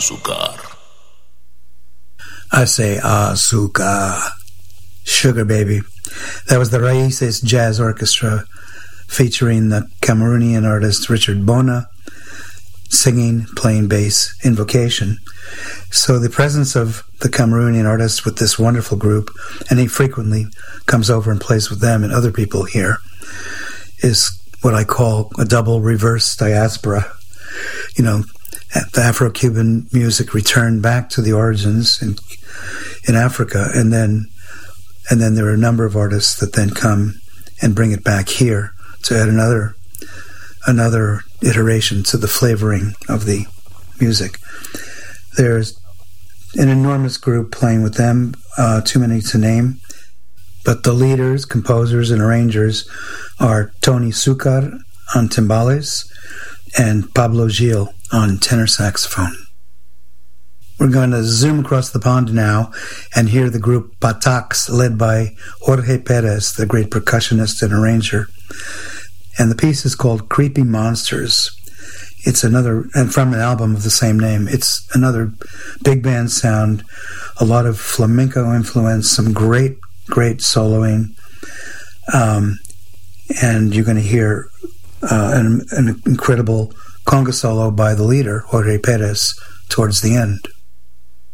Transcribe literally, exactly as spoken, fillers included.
azúcar. I say azúcar. Sugar Baby. That was the Raíces Jazz Orchestra featuring the Cameroonian artist Richard Bona singing, playing bass, invocation. So the presence of the Cameroonian artist with this wonderful group, and he frequently comes over and plays with them and other people here, is what I call a double reverse diaspora. You know, the Afro-Cuban music returned back to the origins in, in Africa, and then and then there are a number of artists that then come and bring it back here to add another another iteration to the flavoring of the music. There's an enormous group playing with them, uh, too many to name, but the leaders, composers, and arrangers are Tony Sucar on timbales and Pablo Gil on tenor saxophone. We're going to zoom across the pond now and hear the group Patax, led by Jorge Perez, the great percussionist and arranger. And the piece is called Creepy Monsters. It's another, and from an album of the same name, it's another big band sound, a lot of flamenco influence, some great, great soloing. Um, and you're going to hear uh, an, an incredible conga solo by the leader, Jorge Perez, towards the end.